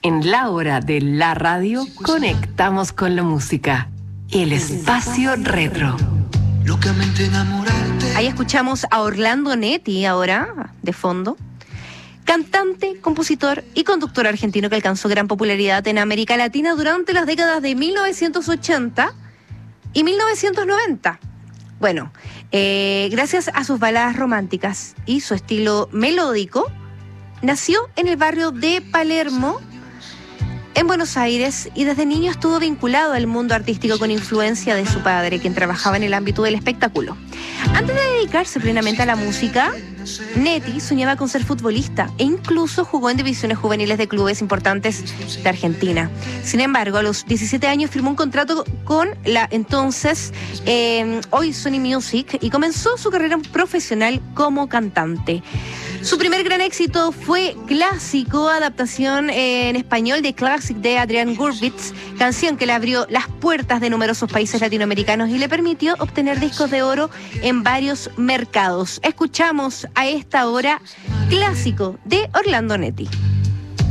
En la hora de la radio, conectamos con la música. El espacio retro. Locamente enamorarte. Ahí escuchamos a Orlando Netti ahora, de fondo. Cantante, compositor y conductor argentino que alcanzó gran popularidad en América Latina durante las décadas de 1980 y 1990. Bueno, gracias a sus baladas románticas y su estilo melódico, nació en el barrio de Palermo, en Buenos Aires, y desde niño estuvo vinculado al mundo artístico con influencia de su padre, quien trabajaba en el ámbito del espectáculo. Antes de dedicarse plenamente a la música, Netti soñaba con ser futbolista e incluso jugó en divisiones juveniles de clubes importantes de Argentina. Sin embargo, a los 17 años firmó un contrato con la entonces hoy Sony Music y comenzó su carrera profesional como cantante. Su primer gran éxito fue Clásico, adaptación en español de Classic de Adrián Gurvitz, canción que le abrió las puertas de numerosos países latinoamericanos y le permitió obtener discos de oro en varios mercados. Escuchamos a esta hora Clásico de Orlando Netti.